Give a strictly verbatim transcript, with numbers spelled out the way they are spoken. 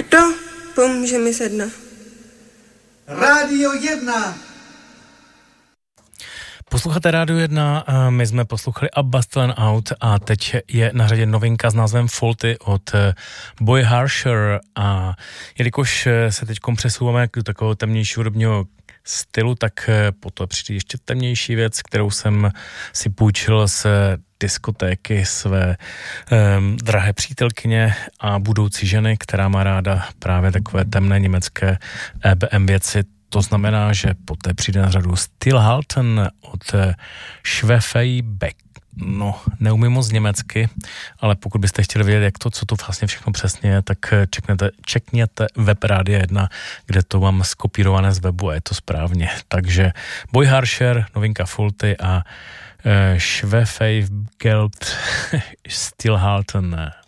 Kdo pomůže mi sedna? Rádio jedna. Posloucháte Rádio jedna, my jsme poslouchali Abba Still Out a teď je na řadě novinka s názvem Faulty od Boy Harsher a jelikož se teď přesouváme k takového temnějšího hudebního stylu, tak potom přijde ještě temnější věc, kterou jsem si půjčil z diskotéky své um, drahé přítelkyně a budoucí ženy, která má ráda právě takové temné německé E B M věci. To znamená, že poté přijde na řadu Stillhalten od Schwefei Beck. No, neumím moc německy, ale pokud byste chtěli vědět, jak to, co to vlastně všechno přesně je, tak čekněte, čekněte web Rádia jedna, kde to mám skopírované z webu a je to správně. Takže Boy Harsher, novinka Faulty a uh, Schwefei Beck Stillhalten.